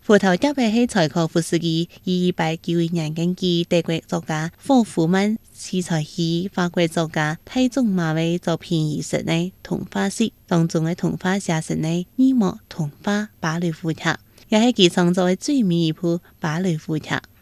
胡桃夾嘅係柴可夫斯基1892年根據德國作家霍夫曼取材於法國作家太宗馬威作品而成嘅童話集，當中嘅童話寫成嘅二幕童話芭蕾舞劇，也係佢創作嘅最後一部芭蕾舞劇。